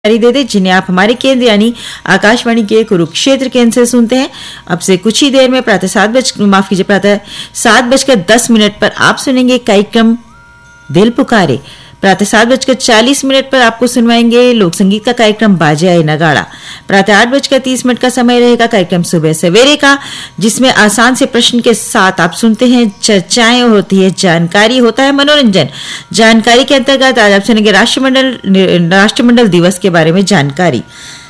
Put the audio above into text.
दे दे जिन्हें आप हमारे केंद्र यानी आकाशवाणी के कुरुक्षेत्र केंद्र से सुनते हैं। अब से कुछ ही देर में प्रातः 7:10 पर आप सुनेंगे कार्यक्रम दिल पुकारे। प्रातः 7:40 पर आपको सुनवाएंगे लोक संगीत का कार्यक्रम बाजे आए नगाड़ा। प्रातः 8:30 का समय रहेगा कार्यक्रम सुबह सवेरे का, जिसमें आसान से प्रश्न के साथ आप सुनते हैं चर्चाएं होती है, जानकारी होता है, मनोरंजन। जानकारी के अंतर्गत आज आप सुनेंगे राष्ट्रमंडल दिवस के बारे में जानकारी।